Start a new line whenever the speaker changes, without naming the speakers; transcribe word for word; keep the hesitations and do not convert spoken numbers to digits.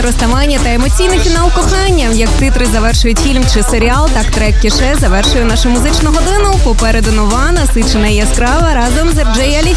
розставання та емоційний фінал кохання. Як титри завершують фільм чи серіал, так трек Кіше завершує нашу музичну годину. Попереду нова, насичена і яскрава разом з Джей Алі.